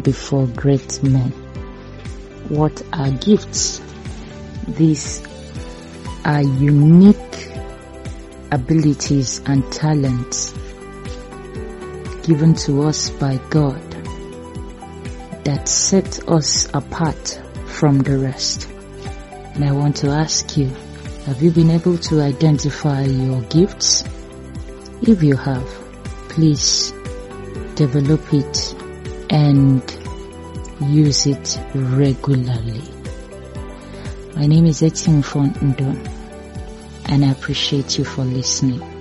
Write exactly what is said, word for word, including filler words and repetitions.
before great men. What are gifts? These are unique abilities and talents given to us by God that set us apart from the rest. And I want to ask you, have you been able to identify your gifts? If you have, please develop it and use it regularly. My name is Etin Fondo, and I appreciate you for listening.